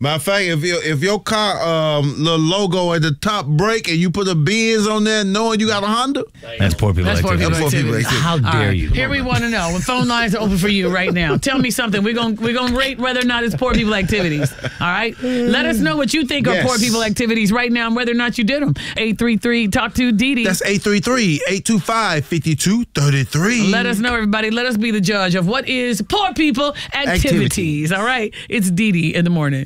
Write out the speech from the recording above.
Matter of fact, if your car little logo at the top break and you put a Benz on there knowing you got a Honda, that's poor people activity. How dare you? Here we want to know. When phone lines are open for you right now. Tell me something. We're gonna rate whether or not it's poor people activities. All right? Let us know what you think are poor people activities right now and whether or not you did them. 833 Talk to Didi. That's 833-825-5233. Let us know, everybody. Let us be the judge of what is poor people activities. All right? It's Didi in the morning.